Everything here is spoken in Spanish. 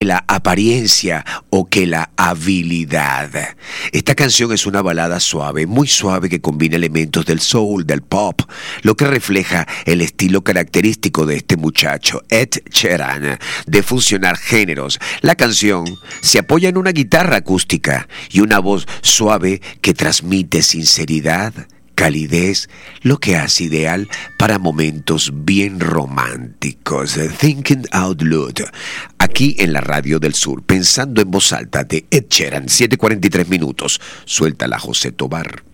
la apariencia o que la habilidad. Esta canción es una balada suave, muy suave, que combina elementos del soul, del pop, lo que refleja el estilo característico de este muchacho, Ed Sheeran, de fusionar géneros. La canción se apoya en una guitarra acústica y una voz suave que transmite sinceridad, calidez, lo que hace ideal para momentos bien románticos. Thinking Out Loud, aquí en la Radio del Sur, pensando en voz alta, de Ed Sheeran, 7:43 minutos. Suéltala, José Tobar.